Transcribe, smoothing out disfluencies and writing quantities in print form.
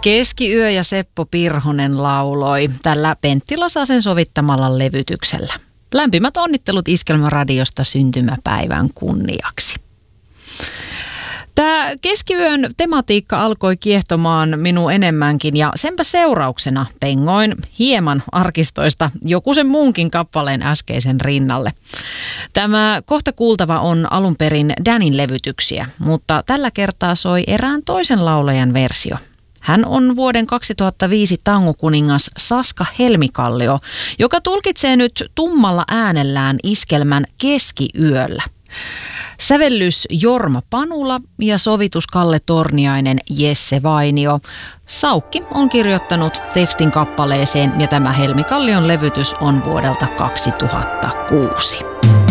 Keskiyö ja Seppo Pirhonen lauloi tällä Pentti Lasasen sovittamalla levytyksellä. Lämpimät onnittelut Iskelmäradiosta syntymäpäivän kunniaksi. Tämä keskiyön tematiikka alkoi kiehtomaan minua enemmänkin ja senpä seurauksena pengoin hieman arkistoista joku sen muunkin kappaleen äskeisen rinnalle. Tämä kohta kuultava on alun perin Danin levytyksiä, mutta tällä kertaa soi erään toisen laulajan versio. Hän on vuoden 2005 tangokuningas Saska Helmikallio, joka tulkitsee nyt tummalla äänellään iskelmän Keskiyöllä. Sävellys Jorma Panula ja sovitus Kalle Torniainen, Jesse Vainio. Saukki on kirjoittanut tekstin kappaleeseen ja tämä Helmikallion levytys on vuodelta 2006.